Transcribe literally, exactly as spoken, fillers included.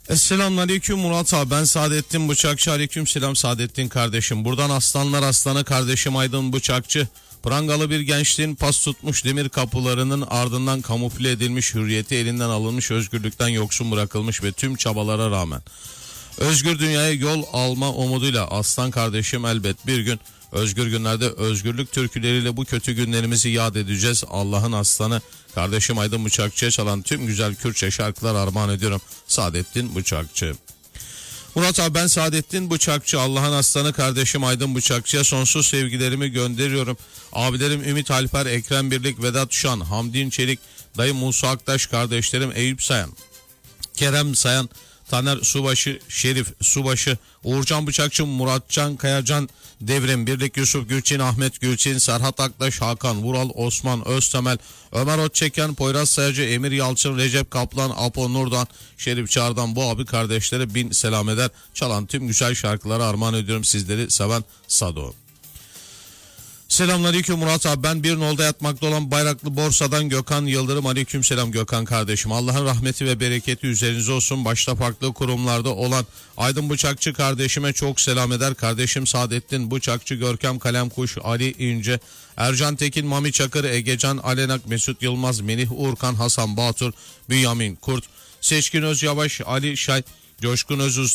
Selamünaleyküm Murat abi, ben Saadettin Bıçakçı. Aleyküm selam Saadettin kardeşim. Buradan aslanlar aslanı kardeşim Aydın Bıçakçı. Prangalı bir gençliğin pas tutmuş demir kapılarının ardından kamufle edilmiş, hürriyeti elinden alınmış, özgürlükten yoksun bırakılmış ve tüm çabalara rağmen özgür dünyaya yol alma umuduyla aslan kardeşim elbet bir gün özgür günlerde özgürlük türküleriyle bu kötü günlerimizi yad edeceğiz. Allah'ın aslanı kardeşim Aydın Bıçakçı'ya çalan tüm güzel Kürtçe şarkılar armağan ediyorum. Saadettin Bıçakçı. Murat abi, ben Saadettin Bıçakçı. Allah'ın aslanı kardeşim Aydın Bıçakçı'ya sonsuz sevgilerimi gönderiyorum. Abilerim Ümit Alper, Ekrem Birlik, Vedat Şan, Hamdin Çelik, dayı Musa Aktaş, kardeşlerim Eyüp Sayan, Kerem Sayan, Taner Subaşı, Şerif Subaşı, Uğurcan Bıçakçı, Muratcan Kayacan, Devrim Birlik, Yusuf Gülçin, Ahmet Gülçin, Serhat Aktaş, Hakan Vural, Osman Öztemel, Ömer Otçeken, Poyraz Sayacı, Emir Yalçın, Recep Kaplan, Apo Nurdan, Şerif Çağrı'dan bu abi kardeşlere bin selam eder. Çalan tüm güzel şarkıları armağan ediyorum sizleri seven Sado. Selamünaleyküm Murat abi, ben bir nolda yatmakta olan Bayraklı Borsa'dan Gökhan Yıldırım. Aleyküm selam Gökhan kardeşim. Allah'ın rahmeti ve bereketi üzerinize olsun. Başta farklı kurumlarda olan Aydın Bıçakçı kardeşime çok selam eder. Kardeşim Saadettin Bıçakçı, Görkem Kalemkuş, Ali İnce, Ercan Tekin, Mami Çakır, Egecan Alenak, Mesut Yılmaz, Melih Uğurkan, Hasan Batur, Bünyamin Kurt, Seçkin Özyavaş, Ali Şay, Coşkun Özuz,